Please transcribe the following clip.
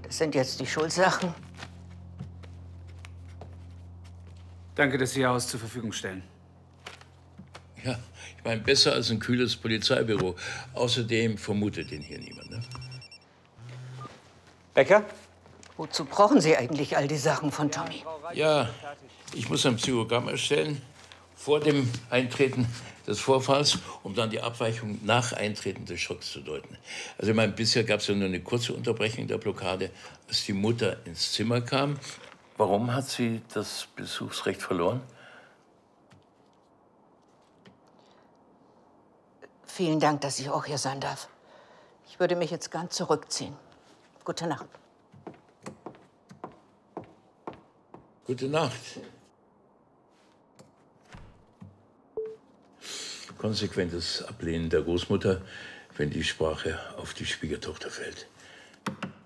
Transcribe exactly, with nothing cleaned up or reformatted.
Das sind jetzt die Schulsachen. Danke, dass Sie Ihr Haus zur Verfügung stellen. Ja, ich meine, besser als ein kühles Polizeibüro. Außerdem vermutet ihn hier niemand, ne? Becker? Wozu brauchen Sie eigentlich all die Sachen von Tommy? Ja, ich muss ein Psychogramm erstellen vor dem Eintreten des Vorfalls, um dann die Abweichung nach Eintreten des Schocks zu deuten. Also ich meine, bisher gab es ja nur eine kurze Unterbrechung der Blockade, als die Mutter ins Zimmer kam. Warum hat sie das Besuchsrecht verloren? Vielen Dank, dass ich auch hier sein darf. Ich würde mich jetzt gern zurückziehen. Gute Nacht. Gute Nacht. Konsequentes Ablehnen der Großmutter, wenn die Sprache auf die Schwiegertochter fällt.